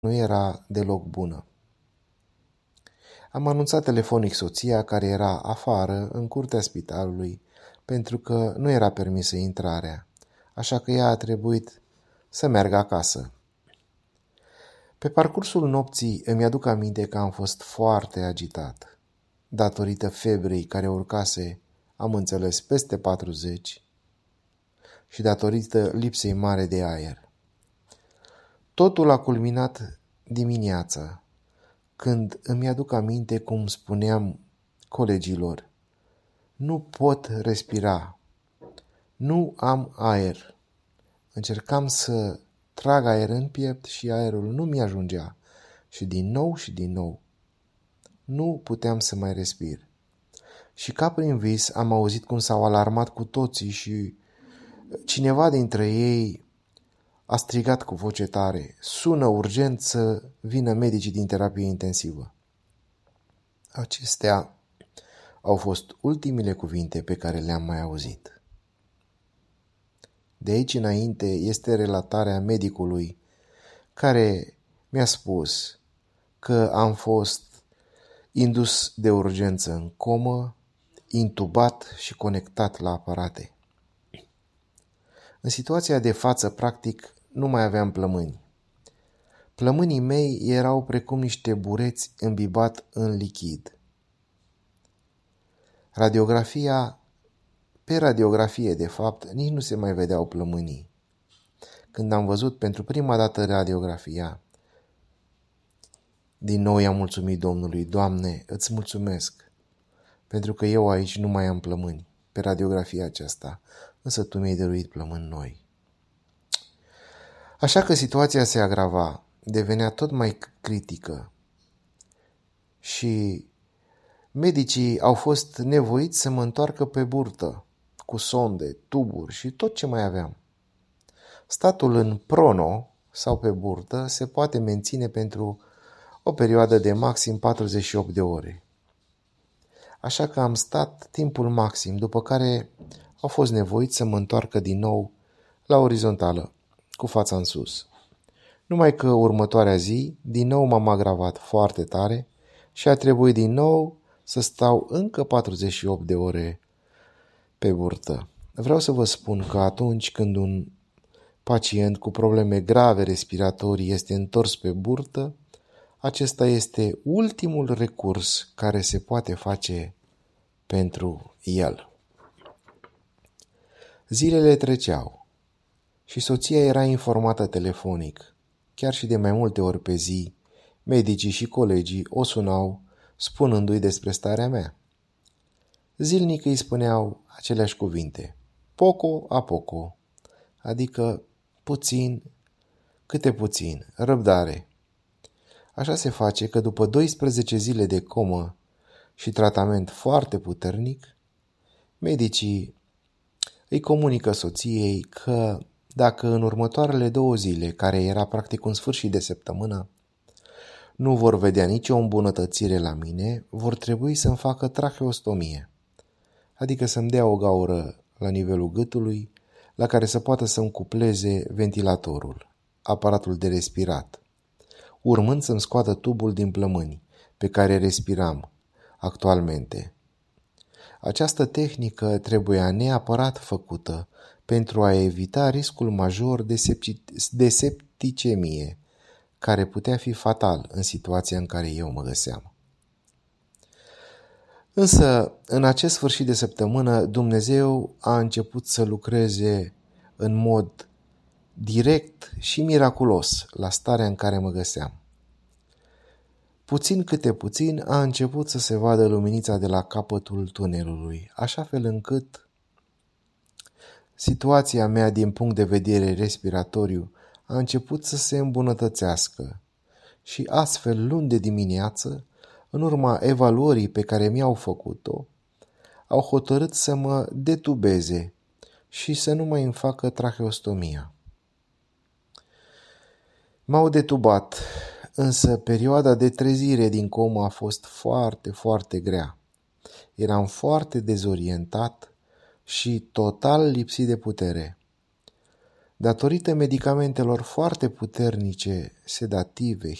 nu era deloc bună. Am anunțat telefonic soția, care era afară, în curtea spitalului, pentru că nu era permisă intrarea, așa că ea a trebuit să meargă acasă. Pe parcursul nopții îmi aduc aminte că am fost foarte agitat, datorită febrei care urcase, am înțeles, peste 40 și datorită lipsei mare de aer. Totul a culminat dimineața, când îmi aduc aminte cum spuneam colegilor: nu pot respira, nu am aer. Încercam să trag aer în piept și aerul nu mi-ajungea și din nou nu puteam să mai respir. Și ca prin vis am auzit cum s-au alarmat cu toții și cineva dintre ei a strigat cu voce tare: sună urgent să vină medicii din terapie intensivă. Acestea au fost ultimile cuvinte pe care le-am mai auzit. De aici înainte este relatarea medicului care mi-a spus că am fost indus de urgență în comă, intubat și conectat la aparate. În situația de față, practic, nu mai aveam plămâni. Plămânii mei erau precum niște bureți îmbibat în lichid. Pe radiografie, de fapt, nici nu se mai vedeau plămânii. Când am văzut pentru prima dată radiografia, din nou i-am mulțumit Domnului: Doamne, îți mulțumesc, pentru că eu aici nu mai am plămâni pe radiografia aceasta, însă Tu mi-ai dăruit plămâni noi. Așa că situația se agrava, devenea tot mai critică și medicii au fost nevoiți să mă întoarcă pe burtă, cu sonde, tuburi și tot ce mai aveam. Statul în prono sau pe burtă se poate menține pentru o perioadă de maxim 48 de ore. Așa că am stat timpul maxim, după care au fost nevoiți să mă întoarcă din nou la orizontală, cu fața în sus. Numai că următoarea zi, din nou m-am agravat foarte tare și a trebuit din nou să stau încă 48 de ore pe burtă. Vreau să vă spun că atunci când un pacient cu probleme grave respiratorii este întors pe burtă, acesta este ultimul recurs care se poate face pentru el. Zilele treceau și soția era informată telefonic. Chiar și de mai multe ori pe zi, medicii și colegii o sunau spunându-i despre starea mea. Zilnic îi spuneau aceleași cuvinte: poco a poco, adică puțin, câte puțin, răbdare. Așa se face că după 12 zile de comă și tratament foarte puternic, medicii îi comunică soției că dacă în următoarele 2 zile, care era practic un sfârșit de săptămână, nu vor vedea nicio îmbunătățire la mine, vor trebui să-mi facă tracheostomie, adică să-mi dea o gaură la nivelul gâtului, la care să poată să-mi cupleze ventilatorul, aparatul de respirat, urmând să-mi scoată tubul din plămâni pe care respiram actualmente. Această tehnică trebuia neapărat făcută pentru a evita riscul major de septicemie, care putea fi fatal în situația în care eu mă găseam. Însă, în acest sfârșit de săptămână, Dumnezeu a început să lucreze în mod direct și miraculos la starea în care mă găseam. Puțin câte puțin a început să se vadă luminița de la capătul tunelului, așa fel încât situația mea din punct de vedere respiratoriu a început să se îmbunătățească și astfel, luni de dimineață, în urma evaluării pe care mi-au făcut-o, au hotărât să mă detubeze și să nu mai îmi facă tracheostomia. M-au detubat, însă perioada de trezire din comă a fost foarte, foarte grea. Eram foarte dezorientat și total lipsit de putere. Datorită medicamentelor foarte puternice, sedative,